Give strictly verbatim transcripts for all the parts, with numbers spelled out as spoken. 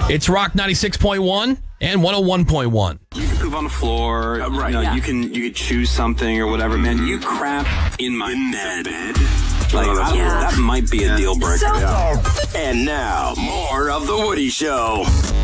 It's Rock ninety-six point one and one oh one point one. You can poop on the floor, uh, right? You know, yeah. you can you can choose something or whatever. Man, you crap in my in bed. bed. Like oh, yeah. that might be a deal breaker. So yeah. And now more of the Woody Show.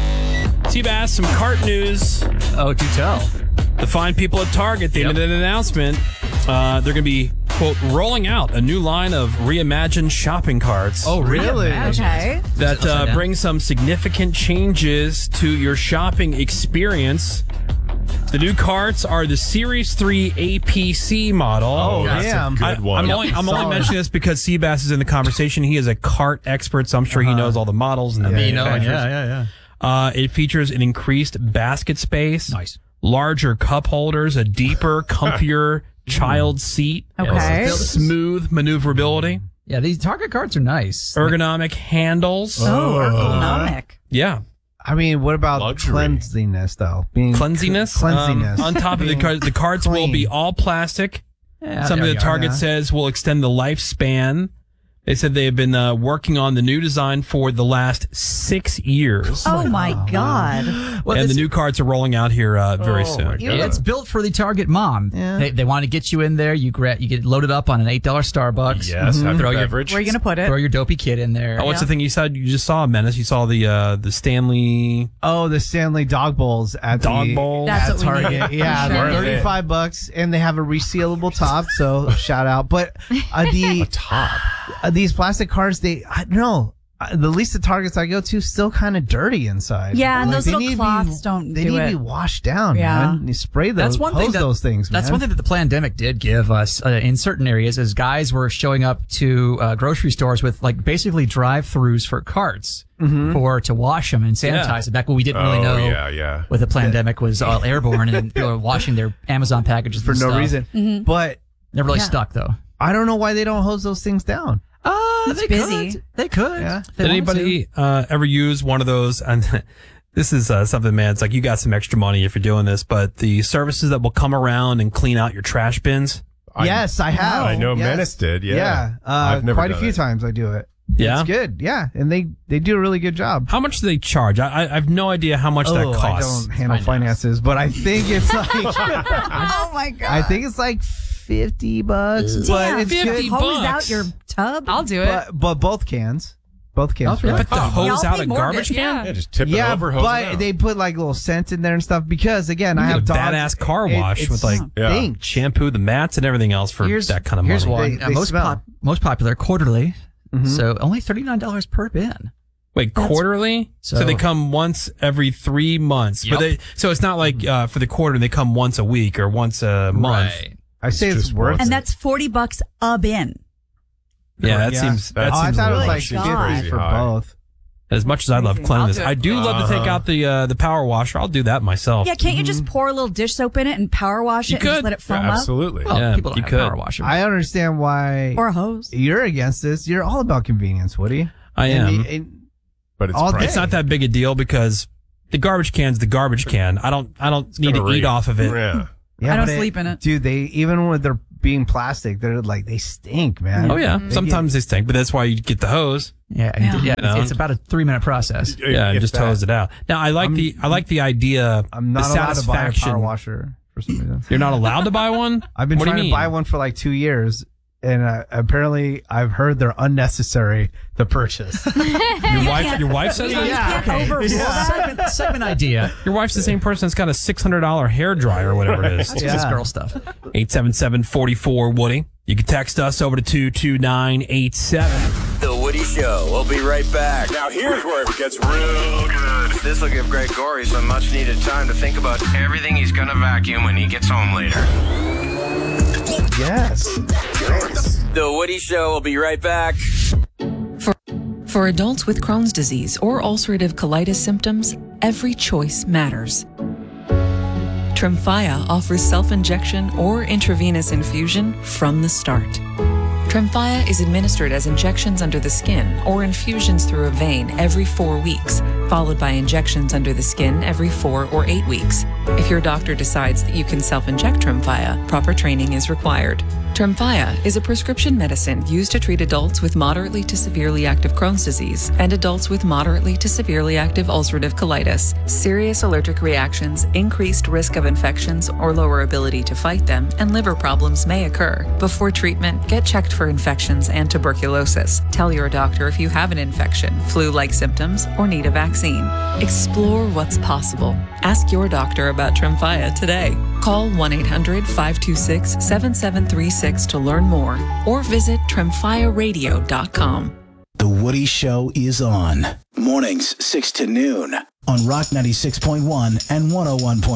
Seabass, some cart news. Oh, do tell. The fine people at Target, they yep. made an announcement. Uh, they're going to be, quote, rolling out a new line of reimagined shopping carts. Oh, really? Okay. That uh, brings some significant changes to your shopping experience. The new carts are the Series three A P C model. Oh, that's damn. a good one. I, I'm, only, I'm only mentioning this because Seabass is in the conversation. He is a cart expert, so I'm sure uh-huh. he knows all the models and the yeah, manufacturers. Yeah, yeah, yeah. Uh, it features an increased basket space. Nice. Larger cup holders, a deeper, comfier child seat. Okay. Smooth maneuverability. Yeah, these Target carts are nice. Ergonomic handles. Oh, ergonomic. Yeah. I mean, what about Luxury. cleanliness, though? Being Cleanliness? Cleanliness. Um, on top of the carts, the carts will be all plastic. Yeah, Something that Target yeah. says will extend the lifespan. They said they have been uh, working on the new design for the last six years. Oh, my God. Well, and the new carts are rolling out here uh, very oh soon. Yeah, it's built for the Target mom. Yeah. They, they want to get you in there. You gra- you get loaded up on an eight dollar Starbucks. Yes, mm-hmm. throw your, beverage. Where are you going to put it? Throw your dopey kid in there. Oh, what's yeah. the thing you said? You just saw, Menace. You saw the uh, the Stanley... Oh, the Stanley Dog Bowls at Dog the, Bowl? That's at what we Target. need. Yeah, Sure. thirty-five bucks, and they have a resealable top, so shout out. But uh, the a top. Uh, these plastic cards, they, I don't know, uh, the least the Targets I go to, still kind of dirty inside. Yeah, and like, those little cloths be, don't They do need it. to be washed down, yeah. man. You spray those, that's one thing that, those things, man. That's one thing that the pandemic did give us uh, in certain areas is guys were showing up to uh, grocery stores with like basically drive-thrus for carts mm-hmm. for to wash them and sanitize yeah. it. Back when we didn't really oh, know yeah, yeah. with the pandemic was all airborne and people were washing their Amazon packages for and no stuff. reason. Mm-hmm. But never really yeah. stuck though. I don't know why they don't hose those things down. Uh, it's they busy. Could. They could. Yeah. They Did anybody uh, ever use one of those? And this is uh, something, man. It's like you got some extra money if you're doing this, but the services that will come around and clean out your trash bins. I, yes, I have. I know yes. Menace did. Yeah. Yeah. Uh, I've never quite a done few it. times I do it. Yeah. It's good. Yeah. And they, they do a really good job. How much do they charge? I, I have no idea how much oh, that costs. I don't handle finances, but I think it's like, oh my God. I think it's like fifty bucks. Damn, but it's fifty good. Hose bucks. out your tub? I'll do it. But, but both cans. Both cans. Okay. For like But the hose Y'all out pay a more garbage than- can? Yeah, just tip yeah, it over, hose it but out. they put like little scent in there and stuff because again, You I get have a dogs. badass car It- wash it's with like Yeah. stink. shampoo, the mats, and everything else for here's, that kind of here's money. one. They- Uh, they most smell. pop, most popular quarterly. Mhm. So only thirty-nine dollars per bin. Wait, quarterly? So, So- they come once every three months. Yep. But they so it's not like uh, for the quarter they come once a week or once a month. Right. I say It's it's, just worth worth it. And that's forty bucks a bin. Yeah, that Yeah. seems that That's- Oh, I seems thought a it was little like cheap. God. fifty for High. both. As much as I love Crazy. cleanliness, I'll do it. I do love to take Uh-huh. out the uh, the power washer. I'll do that myself. Yeah, can't you just pour a little dish soap in it and power wash You it and just could. let it foam Yeah, up? absolutely. Well, Yeah, people don't you have could. power washers. I understand why Or a hose? you're against this. You're all about convenience, Woody. I And am. the- and but it's all pricey. It's not that big a deal because the garbage can's the garbage can. I don't I don't need to gonna eat read. off of it. Yeah. yeah, I don't but sleep in it. Dude, they even when they're being plastic, they're like they stink, man. Oh yeah, They sometimes they stink, but that's why you get the hose. yeah, Yeah. yeah. yeah You know? it's, it's about a three-minute process. Yeah, and If just that. hose it out. Now I like I'm- the I like the idea. I'm not the allowed to buy a satisfaction. power washer for some reason. You're not allowed to buy one. I've been what do trying you to mean? buy one for like two years, and uh, apparently I've heard they're unnecessary to purchase. Your wife, your wife says that. Yeah. Can't overrule that? segment, segment idea. Your wife's the same person that's got a six hundred dollar hair dryer or whatever it is. That's Yeah. just girl stuff. Eight seven seven forty four Woody. You can text us over to two two nine eight seven. The Woody Show. We'll be right back. Now here's where it gets real good. This will give Greg Gorey some much needed time to think about everything he's gonna vacuum when he gets home later. Yes. The Woody Show will be right back. For, for adults with Crohn's disease or ulcerative colitis symptoms, every choice matters. Tremfya offers self-injection or intravenous infusion from the start. Tremfya is administered as injections under the skin or infusions through a vein every four weeks, followed by injections under the skin every four or eight weeks. If your doctor decides that you can self-inject Tremfya, proper training is required. Tremfya is a prescription medicine used to treat adults with moderately to severely active Crohn's disease and adults with moderately to severely active ulcerative colitis. Serious allergic reactions, increased risk of infections or lower ability to fight them, and liver problems may occur. Before treatment, get checked for infections and tuberculosis. Tell your doctor if you have an infection, flu-like symptoms, or need a vaccine. Explore what's possible. Ask your doctor about Tremfya today. Call one eight hundred five two six seven seven three six to learn more or visit tremfya radio dot com. The Woody Show is on. Mornings six to noon on Rock ninety-six point one and one oh one point one.